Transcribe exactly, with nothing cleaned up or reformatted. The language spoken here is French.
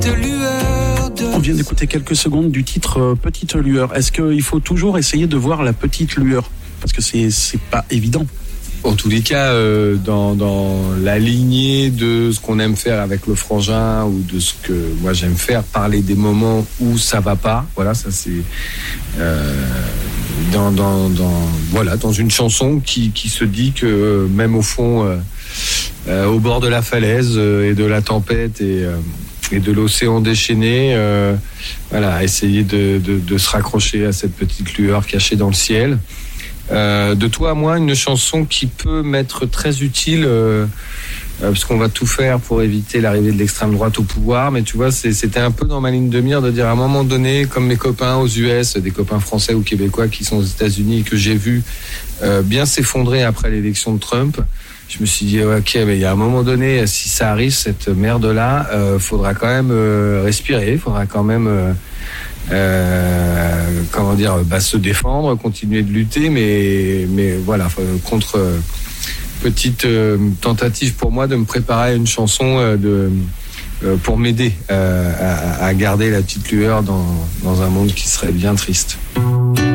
lueur de... On vient d'écouter quelques secondes du titre euh, Petite lueur. Est-ce qu'il faut toujours essayer de voir la petite lueur ? Parce que c'est, c'est pas évident. En tous les cas, euh, dans, dans la lignée de ce qu'on aime faire avec le frangin ou de ce que moi j'aime faire, parler des moments où ça va pas. Voilà, ça c'est euh, dans, dans, dans, voilà, dans une chanson qui, qui se dit que euh, même au fond, euh, euh, au bord de la falaise euh, et de la tempête et, euh, et de l'océan déchaîné, euh, voilà, essayer de, de, de se raccrocher à cette petite lueur cachée dans le ciel. Euh, de toi à moi, une chanson qui peut m'être très utile euh, euh, parce qu'on va tout faire pour éviter l'arrivée de l'extrême droite au pouvoir, mais tu vois, c'est, c'était un peu dans ma ligne de mire de dire à un moment donné, comme mes copains aux U S, des copains français ou québécois qui sont aux États-Unis et que j'ai vu euh, bien s'effondrer après l'élection de Trump, je me suis dit ok, mais il y a un moment donné, si ça arrive cette merde-là, euh, faudra quand même euh, respirer, faudra quand même euh, Euh, comment dire, bah, se défendre, continuer de lutter, mais, mais voilà, contre euh, petite euh, tentative pour moi de me préparer à une chanson euh, de, euh, pour m'aider euh, à, à garder la petite lueur dans, dans un monde qui serait bien triste.